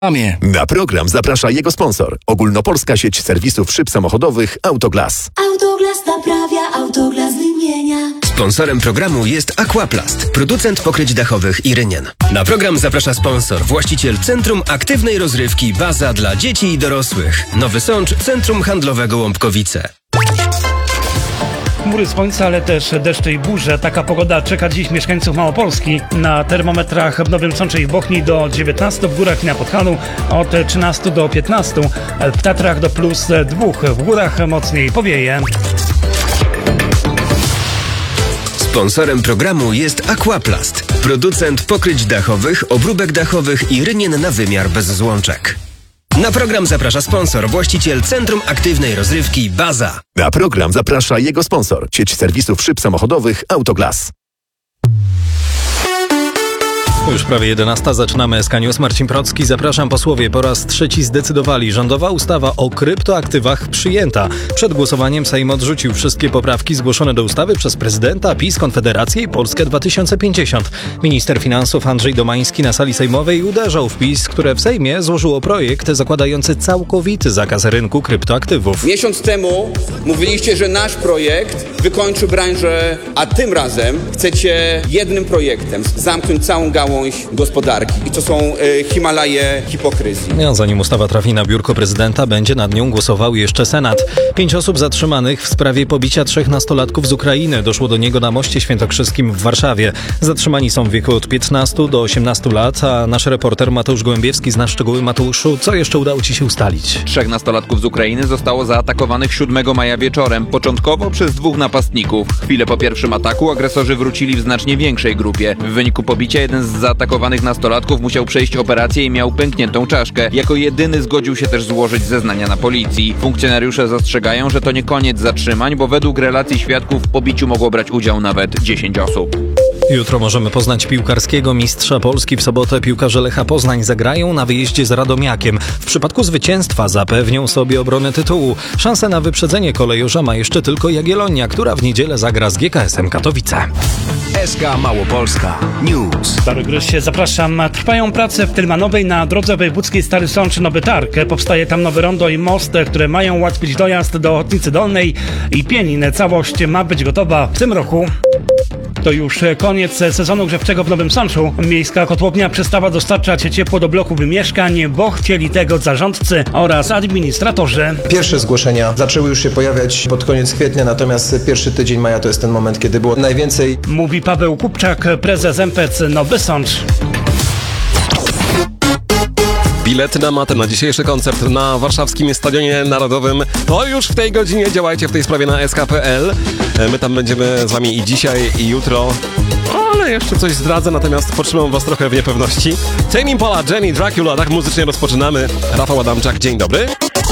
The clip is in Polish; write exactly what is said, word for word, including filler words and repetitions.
Na program zaprasza jego sponsor. Ogólnopolska sieć serwisów szyb samochodowych Autoglas. Autoglas naprawia, Autoglas wymienia. Sponsorem programu jest Aquaplast, producent pokryć dachowych i rynien. Na program zaprasza sponsor, właściciel Centrum Aktywnej Rozrywki Baza dla dzieci i dorosłych. Nowy Sącz, Centrum Handlowego Łąbkowice. Chmury słońca, ale też deszcze i burze. Taka pogoda czeka dziś mieszkańców Małopolski. Na termometrach w Nowym Sączu i w Bochni do dziewiętnastu, w górach i na Podhalu od trzynastu do piętnastu, w Tatrach do plus dwóch, w górach mocniej powieje. Sponsorem programu jest Aquaplast, producent pokryć dachowych, obróbek dachowych i rynien na wymiar bez złączek. Na program zaprasza sponsor, właściciel Centrum Aktywnej Rozrywki Baza. Na program zaprasza jego sponsor, sieć serwisów szyb samochodowych Autoglas. Już prawie jedenasta, zaczynamy S K News. Marcin Procki, zapraszam. Posłowie po raz trzeci zdecydowali. Rządowa ustawa o kryptoaktywach przyjęta. Przed głosowaniem Sejm odrzucił wszystkie poprawki zgłoszone do ustawy przez prezydenta, PiS, Konfederację i Polskę dwa tysiące pięćdziesiąt. Minister finansów Andrzej Domański na sali sejmowej uderzał w PiS, które w Sejmie złożyło projekt zakładający całkowity zakaz rynku kryptoaktywów. Miesiąc temu mówiliście, że nasz projekt wykończy branżę, a tym razem chcecie jednym projektem zamknąć całą gałąź gospodarki. I to są y, Himalaje hipokryzji. No, zanim ustawa trafi na biurko prezydenta, będzie nad nią głosował jeszcze Senat. Pięć osób zatrzymanych w sprawie pobicia trzech nastolatków z Ukrainy. Doszło do niego na Moście Świętokrzyskim w Warszawie. Zatrzymani są w wieku od piętnastu do osiemnastu lat, a nasz reporter Mateusz Gołębiewski zna szczegóły. Mateuszu, co jeszcze udało ci się ustalić? Trzech nastolatków z Ukrainy zostało zaatakowanych siódmego maja wieczorem. Początkowo przez dwóch napastników. Chwilę po pierwszym ataku agresorzy wrócili w znacznie większej grupie. W wyniku pobicia jeden z zaatakowanych nastolatków musiał przejść operację i miał pękniętą czaszkę. Jako jedyny zgodził się też złożyć zeznania na policji. Funkcjonariusze zastrzegają, że to nie koniec zatrzymań, bo według relacji świadków w pobiciu mogło brać udział nawet dziesięć osób. Jutro możemy poznać piłkarskiego mistrza Polski. W sobotę piłkarze Lecha Poznań zagrają na wyjeździe z Radomiakiem. W przypadku zwycięstwa zapewnią sobie obronę tytułu. Szansę na wyprzedzenie kolejorza ma jeszcze tylko Jagiellonia, która w niedzielę zagra z G K S-em Katowice. S K Małopolska News. Stary Gryzie, zapraszam. Trwają prace w Tylmanowej na drodze wojewódzkiej Stary Sącz Nowy Targ. Powstaje tam nowe rondo i most, które mają ułatwić dojazd do Ochotnicy Dolnej i Pienin. Całość ma być gotowa w tym roku. To już koniec sezonu grzewczego w Nowym Sączu. Miejska kotłownia przestała dostarczać ciepło do bloków mieszkań, bo chcieli tego zarządcy oraz administratorzy. Pierwsze zgłoszenia zaczęły już się pojawiać pod koniec kwietnia, natomiast pierwszy tydzień maja to jest ten moment, kiedy było najwięcej. Mówi Paweł Kupczak, prezes M P C Nowy Sącz. Bilety na matę na dzisiejszy koncert na warszawskim Stadionie Narodowym to już w tej godzinie. Działajcie w tej sprawie na S K kropka P L. My tam będziemy z wami i dzisiaj, i jutro. Ale jeszcze coś zdradzę, natomiast potrzymam was trochę w niepewności. Tame Impala, Jenny, Dracula, tak muzycznie rozpoczynamy. Rafał Adamczak, dzień dobry.